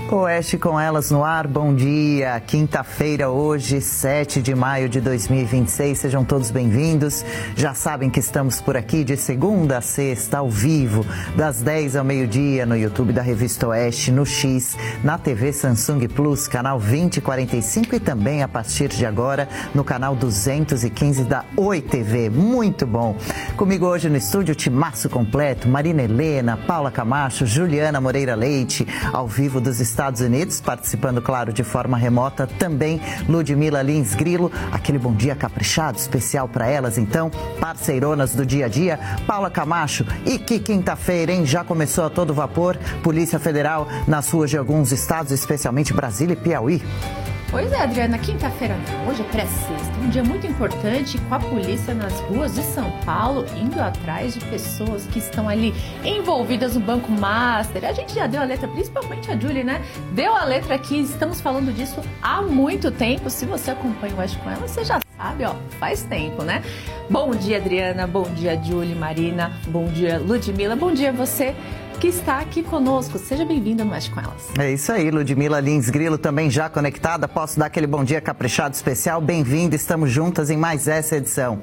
Oeste com elas no ar, bom dia. Quinta-feira hoje, 7 de maio de 2026, sejam todos bem-vindos. Já sabem que estamos por aqui de segunda a sexta, ao vivo, das 10 ao meio-dia, no YouTube da Revista Oeste, no X, na TV Samsung Plus, canal 2045 e também a partir de agora no canal 215 da Oi TV. Muito bom. Comigo hoje no estúdio, timaço completo, Marina Helena, Paula Camacho, Juliana Moreira Leite, ao vivo dos Estados Unidos, participando, claro, de forma remota, também Ludmila Lins Grilo, aquele bom dia caprichado, especial para elas, então, parceironas do dia a dia, Paula Camacho, e que quinta-feira, hein? Já começou a todo vapor, Polícia Federal nas ruas de alguns estados, especialmente Brasília e Piauí. Pois é, Adriana, quinta-feira hoje é pré-sexta, um dia muito importante com a polícia nas ruas de São Paulo, indo atrás de pessoas que estão ali envolvidas no Banco Master. A gente já deu a letra, principalmente a Julie, né? Deu a letra aqui, estamos falando disso há muito tempo. Se você acompanha o Oeste com ela, você já sabe, ó, faz tempo, né? Bom dia, Adriana, bom dia, Julie, Marina, bom dia, Ludmila, bom dia a você que está aqui conosco. Seja bem-vinda no Oeste com elas. É isso aí, Ludmila Lins Grilo também já conectada. Posso dar aquele bom dia caprichado especial? Bem-vinda, estamos juntas em mais essa edição.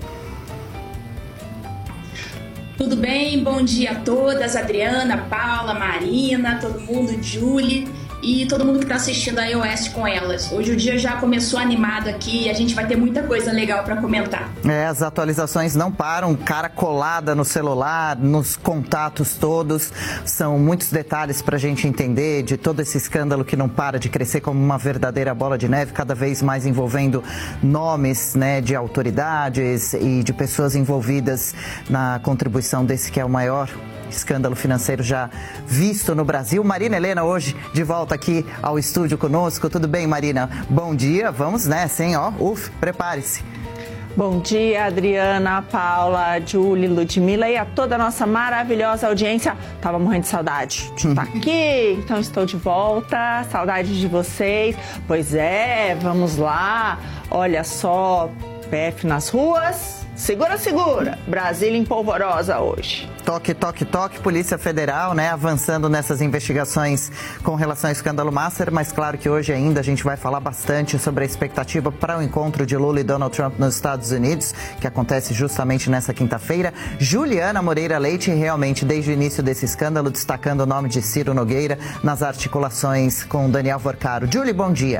Tudo bem? Bom dia a todas, Adriana, Paula, Marina, todo mundo, Julie e todo mundo que está assistindo a Oeste com elas. Hoje o dia já começou animado aqui e a gente vai ter muita coisa legal para comentar. As atualizações não param, cara colada no celular, nos contatos todos. São muitos detalhes para a gente entender de todo esse escândalo que não para de crescer como uma verdadeira bola de neve, cada vez mais envolvendo nomes, né, de autoridades e de pessoas envolvidas na contribuição desse que é o maior escândalo financeiro já visto no Brasil. Marina Helena hoje de volta aqui ao estúdio conosco. Tudo bem, Marina? Bom dia, vamos nessa, hein? Ó, prepare-se. Bom dia, Adriana, Paula, Julie, Ludmila e a toda a nossa maravilhosa audiência. Tava morrendo de saudade de estar aqui, então estou de volta, saudade de vocês. Pois é, vamos lá, olha só, PF nas ruas. Segura, segura. Brasília em polvorosa hoje. Toque, toque, toque. Polícia Federal, né, avançando nessas investigações com relação ao escândalo Master, mas claro que hoje ainda a gente vai falar bastante sobre a expectativa para o encontro de Lula e Donald Trump nos Estados Unidos, que acontece justamente nessa quinta-feira. Juliana Moreira Leite, realmente, desde o início desse escândalo, destacando o nome de Ciro Nogueira nas articulações com Daniel Vorcaro. Julie, bom dia.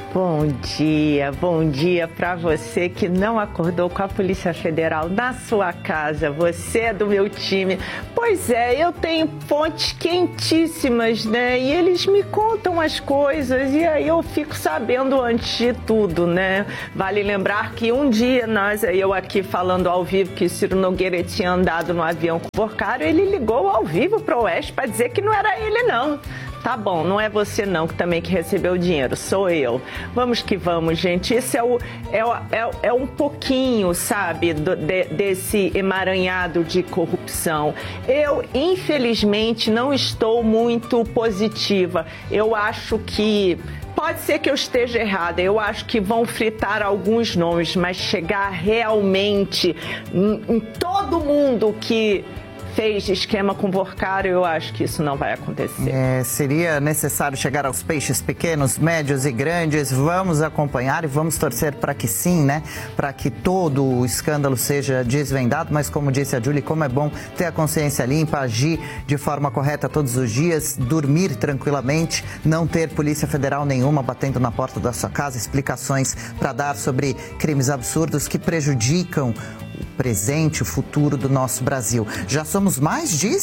Bom dia para você que não acordou com a Polícia Federal na sua casa, você é do meu time. Pois é, eu tenho fontes quentíssimas, né? E eles me contam as coisas e aí eu fico sabendo antes de tudo, né? Vale lembrar que um dia eu aqui falando ao vivo que Ciro Nogueira tinha andado no avião com o Vorcaro, ele ligou ao vivo para o Oeste para dizer que não era ele não. Tá bom, não é você não que também que recebeu o dinheiro, sou eu. Vamos que vamos, gente. Isso é um pouquinho, sabe, desse emaranhado de corrupção. Eu, infelizmente, não estou muito positiva. Eu acho que... Pode ser que eu esteja errada, eu acho que vão fritar alguns nomes, mas chegar realmente em todo mundo que fez esquema com Vorcaro, eu acho que isso não vai acontecer. Seria necessário chegar aos peixes pequenos, médios e grandes. Vamos acompanhar e vamos torcer para que sim, né? Para que todo o escândalo seja desvendado, mas como disse a Julie, como é bom ter a consciência limpa, agir de forma correta todos os dias, dormir tranquilamente, não ter Polícia Federal nenhuma batendo na porta da sua casa, explicações para dar sobre crimes absurdos que prejudicam o presente, o futuro do nosso Brasil. Já somos mais de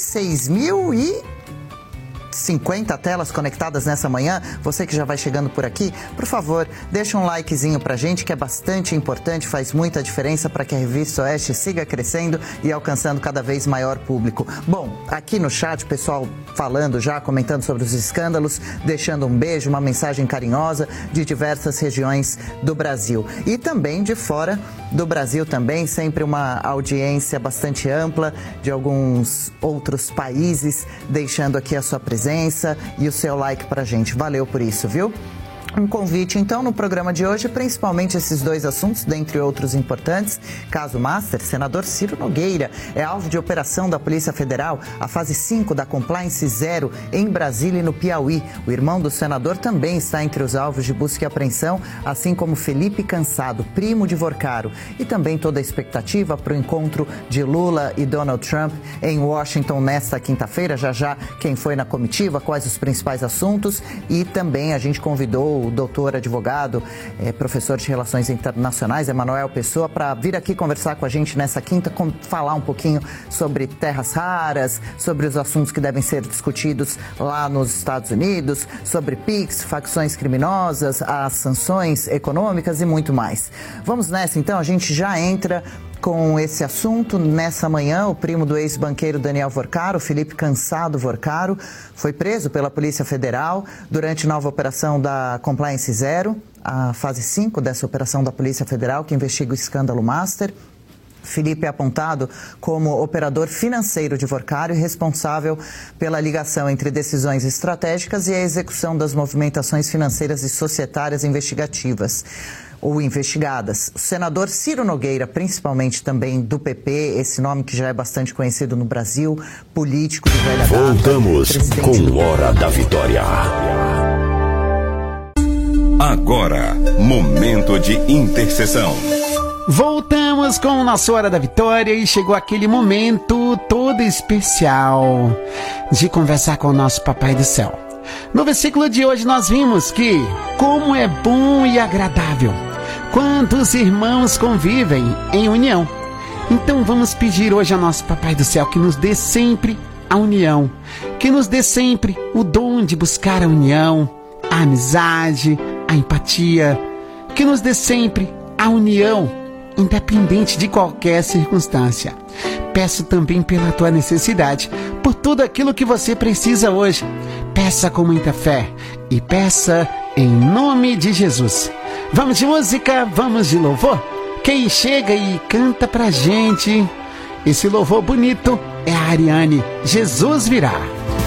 6.050 telas conectadas nessa manhã. Você que já vai chegando por aqui, por favor, deixa um likezinho pra gente, que é bastante importante, faz muita diferença para que a Revista Oeste siga crescendo e alcançando cada vez maior público. Bom, aqui no chat, pessoal falando já, comentando sobre os escândalos, deixando um beijo, uma mensagem carinhosa de diversas regiões do Brasil. E também de fora do Brasil também, sempre uma audiência bastante ampla de alguns outros países, deixando aqui a sua presença e o seu like pra gente. Valeu por isso, viu? Um convite, então, no programa de hoje, principalmente esses dois assuntos, dentre outros importantes. Caso Master, senador Ciro Nogueira é alvo de operação da Polícia Federal, a fase 5 da Compliance Zero em Brasília e no Piauí. O irmão do senador também está entre os alvos de busca e apreensão, assim como Felipe Cansado, primo de Vorcaro. E também toda a expectativa para o encontro de Lula e Donald Trump em Washington nesta quinta-feira. Já quem foi na comitiva, quais os principais assuntos. E também a gente convidou o doutor advogado, professor de Relações Internacionais, Emanuel Pessoa, para vir aqui conversar com a gente nessa quinta, falar um pouquinho sobre terras raras, sobre os assuntos que devem ser discutidos lá nos Estados Unidos, sobre PIX, facções criminosas, as sanções econômicas e muito mais. Vamos nessa, então, a gente já entra com esse assunto. Nessa manhã, o primo do ex-banqueiro Daniel Vorcaro, Felipe Cansado Vorcaro, foi preso pela Polícia Federal durante nova operação da Compliance Zero, a fase 5 dessa operação da Polícia Federal, que investiga o escândalo Master. Felipe é apontado como operador financeiro de Vorcaro e responsável pela ligação entre decisões estratégicas e a execução das movimentações financeiras e societárias investigativas ou investigadas. O senador Ciro Nogueira, principalmente também do PP, esse nome que já é bastante conhecido no Brasil, político de velha data. Voltamos com Hora da Vitória. Agora, momento de intercessão. Voltamos com o nosso Hora da Vitória e chegou aquele momento todo especial de conversar com o nosso Papai do Céu. No versículo de hoje nós vimos que como é bom e agradável quando os irmãos convivem em união. Então vamos pedir hoje ao nosso Papai do Céu que nos dê sempre a união, que nos dê sempre o dom de buscar a união, a amizade, a empatia, que nos dê sempre a união, independente de qualquer circunstância. Peço também pela tua necessidade, por tudo aquilo que você precisa hoje. Peça com muita fé e peça em nome de Jesus. Vamos de música, vamos de louvor? Quem chega e canta pra gente esse louvor bonito é a Ariane. Jesus virá.